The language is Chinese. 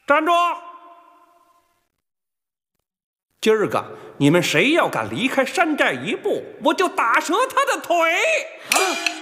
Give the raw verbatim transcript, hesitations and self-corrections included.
站住！今儿个你们谁要敢离开山寨一步，我就打折他的腿！啊